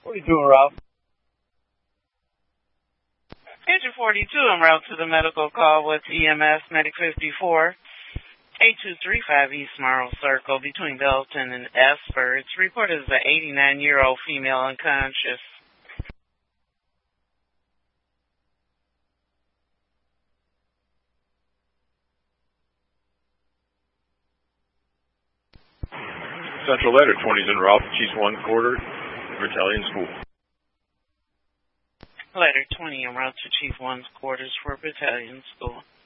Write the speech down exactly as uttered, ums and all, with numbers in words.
What are you doing, Ralph? Engine forty-two en route to the medical call with E M S Medic fifty-four, eight two three five East Marl Circle between Belton and Esper. It's reported as an eighty-nine-year-old female unconscious. Central Letter, twenties en route, Chiefs one quarter, Battalion School. Letter twenty en route to Chief one's quarters for Battalion School.